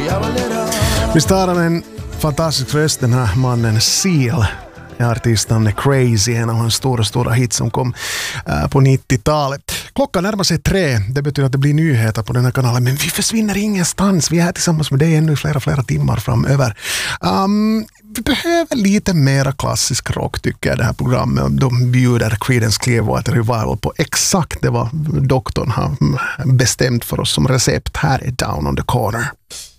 Visst har han en fantastisk röst, den här mannen. Seal. Artisten är Crazy, en av hans stora hits som kom på 90-talet. Klockan närmar sig 3, det betyder att det blir nyheter på den här kanalen, men vi försvinner ingenstans. Vi är här tillsammans med dig ännu i flera timmar framöver. Vi behöver lite mera klassisk rock, tycker jag, det här programmet. De bjuder Creedence Clearwater Revival på exakt det vad doktorn har bestämt för oss som recept. Här är Down on the Corner.